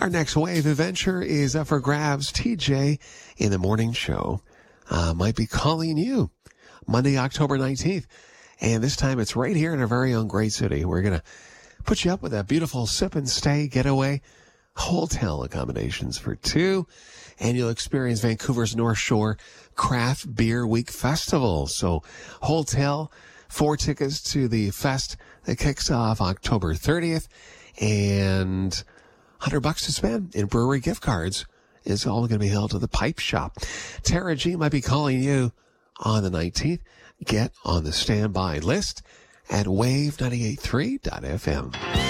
Our next wave adventure is up for grabs. TJ in the morning show might be calling you Monday, October 19th. And this time it's right here in our very own great city. We're going to put you up with a beautiful sip and stay getaway hotel accommodations for two. And you'll experience Vancouver's North Shore Craft Beer Week Festival. So hotel, 4 tickets to the fest that kicks off October 30th. And $100 to spend in brewery gift cards is all going to be held to the Pipe Shop. Tara G might be calling you on the 19th. Get on the standby list at wave983.fm.